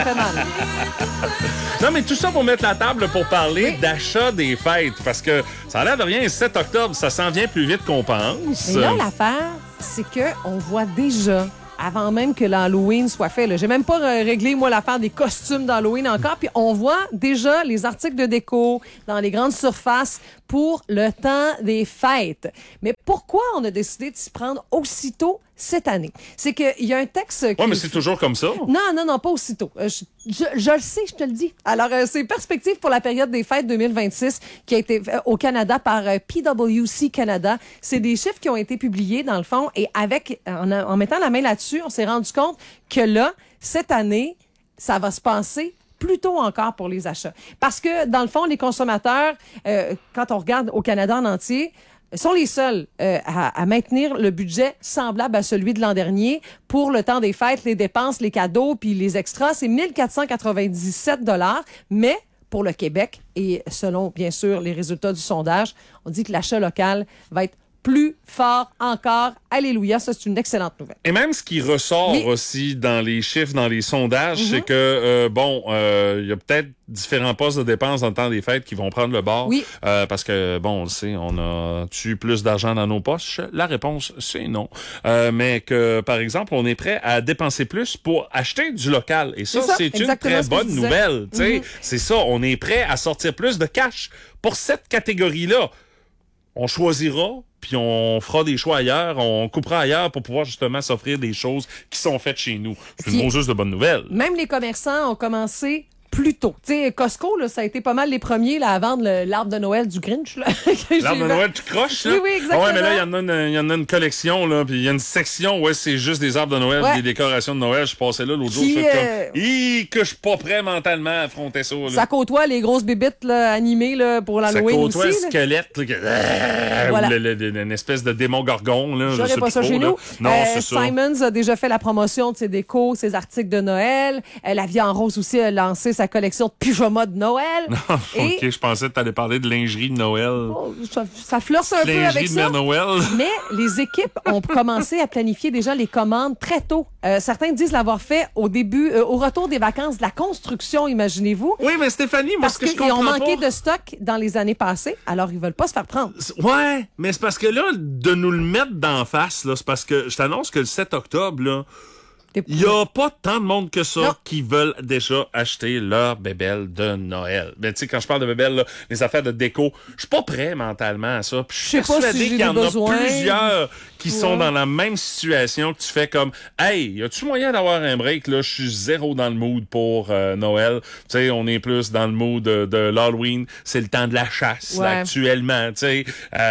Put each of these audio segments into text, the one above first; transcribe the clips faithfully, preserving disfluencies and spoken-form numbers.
fait mal. Non, mais tout ça pour mettre la table pour parler Oui. d'achat des fêtes. Parce que ça a l'air de rien, le sept octobre, ça s'en vient plus vite qu'on pense. Mais là, l'affaire, c'est qu'on voit déjà, avant même que l'Halloween soit fait, là, j'ai même pas euh, réglé, moi, l'affaire des costumes d'Halloween encore, puis on voit déjà les articles de déco dans les grandes surfaces pour le temps des fêtes. Mais pourquoi on a décidé de s'y prendre aussitôt cette année? C'est qu'il y a un texte... Oui, mais c'est toujours comme ça. Non, non, non, pas aussitôt. Euh, je, je, je le sais, je te le dis. Alors, euh, c'est Perspective pour la période des fêtes deux mille vingt-six qui a été fait au Canada par euh, P W C Canada. C'est des chiffres qui ont été publiés, dans le fond, et avec en, en mettant la main là-dessus, on s'est rendu compte que là, cette année, ça va se passer plus tôt encore pour les achats. Parce que, dans le fond, les consommateurs, euh, quand on regarde au Canada en entier, sont les seuls euh, à, à maintenir le budget semblable à celui de l'an dernier pour le temps des fêtes, les dépenses, les cadeaux puis les extras. C'est mille quatre cent quatre-vingt-dix-sept dollars, mais pour le Québec, et selon, bien sûr, les résultats du sondage, on dit que l'achat local va être plus fort encore. Alléluia, ça, c'est une excellente nouvelle. Et même ce qui ressort Oui. aussi dans les chiffres, dans les sondages, Mm-hmm. c'est que, euh, bon, euh, il y a peut-être différents postes de dépenses dans le temps des fêtes qui vont prendre le bord. Oui. Euh, parce que, bon, on le sait, on a-tu plus d'argent dans nos poches? La réponse, c'est non. Euh, mais que, par exemple, on est prêt à dépenser plus pour acheter du local. Et ça, C'est ça, c'est une exactement très ce que je bonne disais. nouvelle. Tu sais, Mm-hmm. c'est ça, on est prêt à sortir plus de cash pour cette catégorie-là. On choisira, puis on fera des choix ailleurs, on coupera ailleurs pour pouvoir justement s'offrir des choses qui sont faites chez nous. C'est une Puis- juste de bonne nouvelle. Même les commerçants ont commencé plus tôt. Tu sais, Costco, là, ça a été pas mal les premiers là, à vendre le- l'arbre de Noël du Grinch. Là, que L'arbre de j'ai- Noël, tu croches, là? Oui, oui, exactement. Ah ouais, mais là, il y en a une, il y en a une collection, là, puis il y a une section où c'est juste des arbres de Noël, Ouais. des décorations de Noël. Je passais là l'autre jour, Qui, je fais euh, comme, Hi, que je suis pas prêt mentalement à affronter ça, là. Ça côtoie les grosses bébites là, animées là, pour Ça l'Halloween côtoie aussi. le là. squelette, là, que- euh, Voilà. ou le- le- le- une espèce de démon gorgon, là. je J'aurais sais pas plus ça trop, chez là. nous. Non, Euh, c'est ça. Simons a déjà fait la promotion de ses décos, ses articles de Noël. Euh, la Vie en Rose aussi a lancé sa collection de pyjamas de Noël. Et OK, je pensais que t'allais parler de lingerie de Noël. oh, ça, ça flirte un peu Lingerie avec de ça. Mère Noël. Mais les équipes ont commencé à planifier déjà les commandes très tôt. Euh, certains disent l'avoir fait au début, euh, au retour des vacances de la construction, imaginez-vous. Oui, mais Stéphanie, moi, Parce ce que je qu'ils ont comprends manqué pas... de stock dans les années passées, alors ils veulent pas se faire prendre. Ouais, mais c'est parce que là, de nous le mettre d'en face, là, c'est parce que je t'annonce que le sept octobre, là, il y a pas tant de monde que ça Non. qui veulent déjà acheter leur bébelle de Noël. Ben, tu sais, quand je parle de bébelle, là, les affaires de déco, je suis pas prêt mentalement à ça. Puis je suis Je sais pas persuadé si j'ai qu'il y en des a besoins. plusieurs qui Ouais. sont dans la même situation que tu fais comme, hey, y a-tu moyen d'avoir un break, là? Je suis zéro dans le mood pour euh, Noël. Tu sais, on est plus dans le mood de, de l'Halloween. C'est le temps de la chasse, Ouais. là, actuellement, tu sais.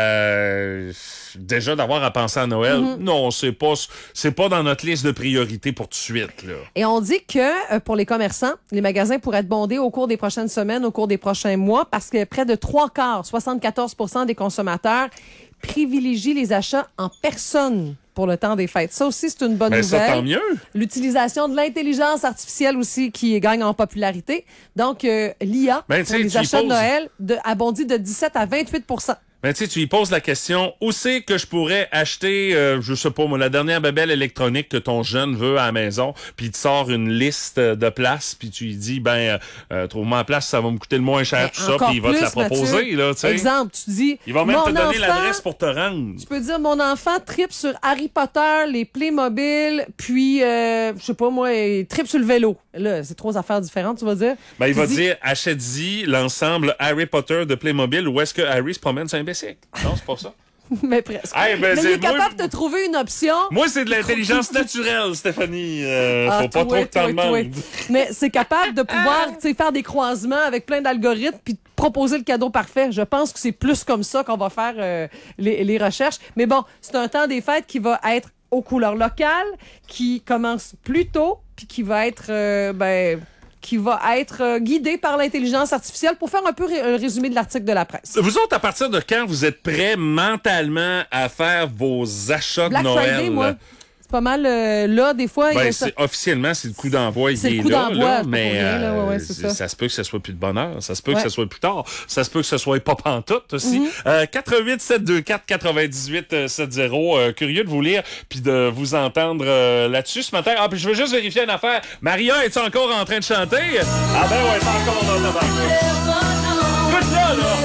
Euh, déjà d'avoir à penser à Noël, Mm-hmm. non, c'est pas, c'est pas dans notre liste de priorités pour tout de suite, là. Et on dit que euh, pour les commerçants, les magasins pourraient être bondés au cours des prochaines semaines, au cours des prochains mois, parce que près de trois quarts, soixante-quatorze pour cent des consommateurs privilégient les achats en personne pour le temps des fêtes. Ça aussi, c'est une bonne Ben, ça, nouvelle. tant mieux. L'utilisation de l'intelligence artificielle aussi qui gagne en popularité. Donc, euh, l'I A Ben, tu pour sais, les tu y achats de poses- Noël de, a bondi de dix-sept à vingt-huit pour cent. Ben, tu sais, tu lui poses la question, où c'est que je pourrais acheter, euh, je sais pas, moi, la dernière babelle électronique que ton jeune veut à la maison, puis il te sort une liste de places, puis tu lui dis, ben, euh, euh, trouve-moi la place, ça va me coûter le moins cher, Mais tout ça, encore puis il va te la plus, proposer, Mathieu. là, tu sais. Exemple, tu dis... Il va même mon te donner enfant- l'adresse pour te rendre. Tu peux dire, mon enfant tripe sur Harry Potter, les Playmobil, puis, euh, je sais pas moi, il tripe sur le vélo. Là, c'est trois affaires différentes, tu vas dire. Ben, il Tu va dis- dire, achète-y l'ensemble Harry Potter de Playmobil, où est-ce que Harry se promène sur un bicycle? Non, c'est pas ça. Mais presque. Hey, ben, Mais il c'est- est moi- capable de trouver une option. Moi, c'est de l'intelligence naturelle, Stéphanie. Euh, Ah, faut pas toi, trop que t'en toi, toi. demandes. Mais c'est capable de pouvoir tu sais, faire des croisements avec plein d'algorithmes puis proposer le cadeau parfait. Je pense que c'est plus comme ça qu'on va faire euh, les, les recherches. Mais bon, c'est un temps des fêtes qui va être aux couleurs locales, qui commence plus tôt, puis qui va être euh, ben qui va être euh, guidé par l'intelligence artificielle pour faire un peu ré- un résumé de l'article de la presse. Vous autres, à partir de quand vous êtes prêts mentalement à faire vos achats Black de Noël? Friday, moi. pas mal euh, là, des fois. Ben, il y a c'est, ça... officiellement, c'est le coup d'envoi. Il C'est est le coup là, d'envoi, là, c'est pas mais pour rien, là. Ouais, ouais, euh, c'est ça. ça se peut que ce soit plus de bonne heure. Ça se peut Ouais. que ce soit plus tard. Ça se peut que ce soit pas pantoute aussi. Mm-hmm. euh, quatre huit sept deux quatre quatre-vingt-dix-huit soixante-dix. Euh, curieux de vous lire puis de vous entendre euh, là-dessus ce matin. Ah, puis je veux juste vérifier une affaire. Maria, es-tu encore en train de chanter? Ah ben ouais, c'est encore dans ta banque. Écoute là, là!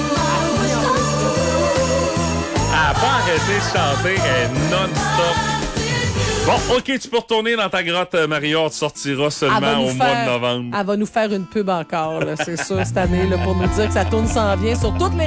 Elle n'a pas arrêté de chanter, elle est non-stop. Bon, OK, tu peux retourner dans ta grotte, Maria. Tu sortiras seulement au faire, mois de novembre. Elle va nous faire une pub encore, là, c'est sûr, cette année, là, pour nous dire que sa tourne s'en vient sur toutes les